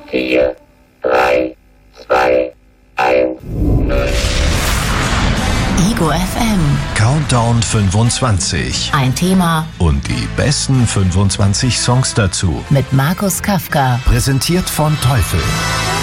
4, 3, 2, 1, 0. Ego FM. Countdown 25. Ein Thema Und die besten 25 Songs dazu. mit Markus Kafka. Präsentiert von Teufel.